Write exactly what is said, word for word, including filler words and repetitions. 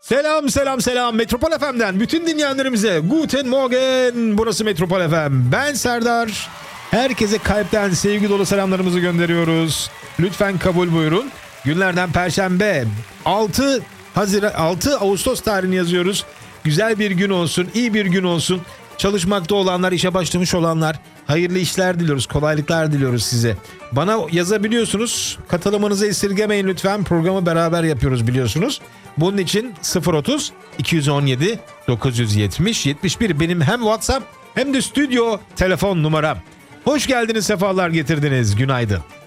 Selam selam selam Metropol F M'den bütün dinleyenlerimize Guten Morgen, burası Metropol F M. Ben Serdar. Herkese kalpten sevgi dolu selamlarımızı gönderiyoruz. Lütfen kabul buyurun. Günlerden Perşembe altı Haziran altı Ağustos tarihini yazıyoruz. Güzel bir gün olsun, iyi bir gün olsun. Çalışmakta olanlar, işe başlamış olanlar hayırlı işler diliyoruz, kolaylıklar diliyoruz size. Bana yazabiliyorsunuz. Katılımınızı esirgemeyin lütfen. Programı beraber yapıyoruz biliyorsunuz. Bunun için sıfır otuz iki on yedi dokuz yetmiş yetmiş bir benim hem WhatsApp hem de stüdyo telefon numaram. Hoş geldiniz, sefalar getirdiniz. Günaydın.